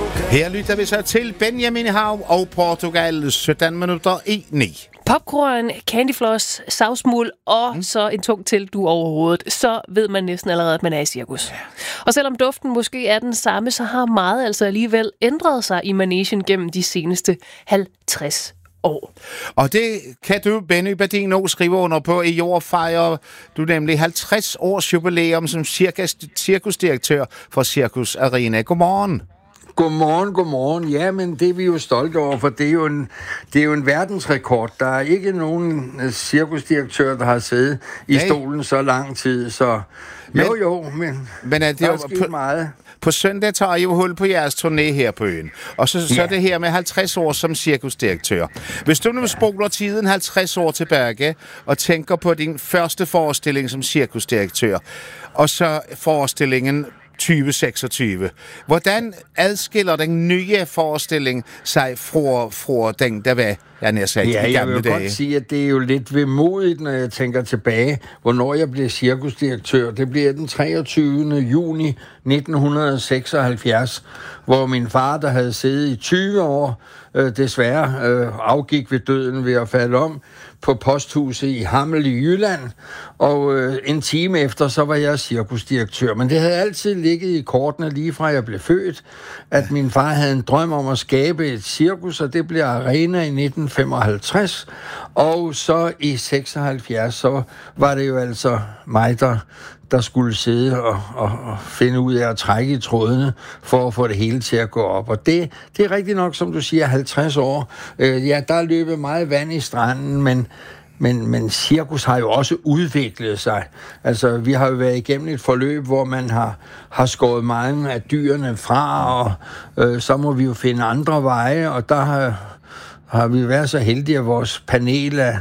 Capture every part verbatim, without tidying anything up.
Her lytter vi så til Benjamin Hav og Portugal, sytten minutter i ni. Popcorn, candyfloss, savsmuld og mm. så en tung teltdue over hovedet, så ved man næsten allerede, at man er i cirkus. Ja. Og selvom duften måske er den samme, så har meget altså alligevel ændret sig i Manegen gennem de seneste halvtreds år. Og det kan du, Benny Badino, skrive under på. I år fejrer du nemlig halvtreds års jubilæum som cirkus, cirkusdirektør for Cirkus Arena. Godmorgen. Godmorgen, godmorgen. Ja, men det er vi jo stolte over, for det er jo en, det er jo en verdensrekord. Der er ikke nogen cirkusdirektør, der har siddet i hey. stolen så lang tid, så men, jo jo, men, men er det der er sket meget. På søndag tager I jo hul på jeres turné her på øen. Og så, så ja. det her med halvtreds år som cirkusdirektør. Hvis du nu spoler tiden halvtreds år tilbage og tænker på din første forestilling som cirkusdirektør, og så forestillingen tyve seksogtyve. Hvordan adskiller den nye forestilling sig fra, fra den, der var, jeg nær sagt, ja, i gamle jeg vil dage? godt sige, at det er jo lidt vemodigt, når jeg tænker tilbage, hvornår jeg blev cirkusdirektør. Det blev den treogtyvende juni nitten seksoghalvfjerds, hvor min far, der havde siddet i tyve år, øh, desværre øh, afgik ved døden ved at falde om på posthuset i Hammel i Jylland, og øh, en time efter, så var jeg cirkusdirektør. Men det havde altid ligget i kortene, lige fra jeg blev født, at min far havde en drøm om at skabe et cirkus, og det blev Arena i nitten femoghalvtreds, og så i seksoghalvfjerds, så var det jo altså mig, der der skulle sidde og, og, og finde ud af at trække i trådene for at få det hele til at gå op. Og det, det er rigtigt nok, som du siger, halvtreds år. Øh, ja, der er løbet meget vand i stranden, men, men, men cirkus har jo også udviklet sig. Altså, vi har jo været igennem et forløb, hvor man har, har skåret mange af dyrene fra, og øh, så må vi jo finde andre veje, og der har, har vi været så heldige, at vores panel af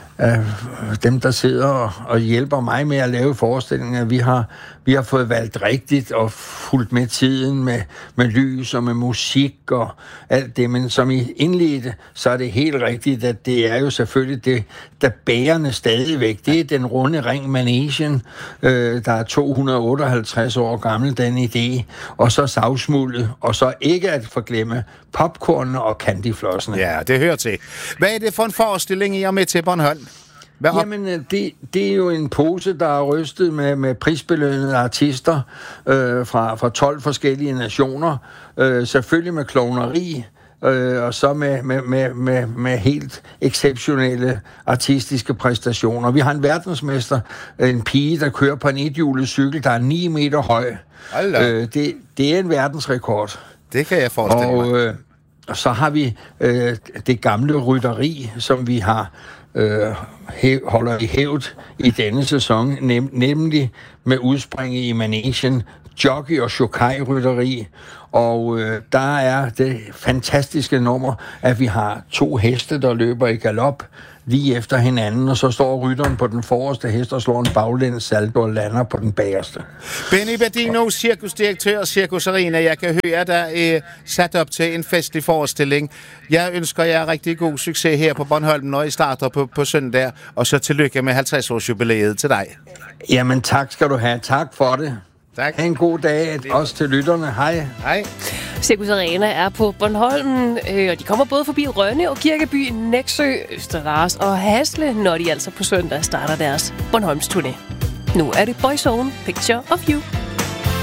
dem, der sidder og, og hjælper mig med at lave forestillinger. Vi har, vi har fået valgt rigtigt og fulgt med tiden med, med lys og med musik og alt det. Men som I indledte, så er det helt rigtigt, at det er jo selvfølgelig det, der bærende stadigvæk. Det er den runde ring Manegen, øh, der er to hundrede otteoghalvtreds år gammel, den idé. Og så savsmuldet, og så ikke at forglemme popcornene og candyflossene. Ja, det hører til. Hvad er det for en forestilling, I er med til Bornholm? Jamen, det, det er jo en pose, der er rystet med, med prisbelønnede artister øh, fra, fra tolv forskellige nationer. Øh, selvfølgelig med klovneri, øh, og så med, med, med, med, med helt exceptionelle artistiske præstationer. Vi har en verdensmester, en pige, der kører på en ethjulet cykel, der er ni meter høj. Øh, det, det er en verdensrekord. Det kan jeg forestille mig. Og øh, så har vi øh, det gamle rytteri, som vi har Øh, holder i hævd i denne sæson, nem, nemlig med udspring i Manegen, jockey- og shokai-rytteri. Og øh, der er det fantastiske nummer, at vi har to heste, der løber i galop lige efter hinanden, og så står rytteren på den forreste hest og slår en baglæns salto og lander på den bagerste. Benny Badino, cirkusdirektør Cirkus Arena. Jeg kan høre, der er sat op til en festlig forestilling. Jeg ønsker jer rigtig god succes her på Bornholm, når I starter på, på søndag, og så tillykke med halvtreds års jubilæet til dig. Jamen tak skal du have. Tak for det. Tak. Ha' en god dag, også til lytterne. Hej. Hej. Cirkus Arena er på Bornholm, øh, og de kommer både forbi Rønne og Kirkeby, Nexø, Østerlars og Hasle, når de altså på søndag starter deres Bornholms turné. Nu er det Boyzone, Picture of You.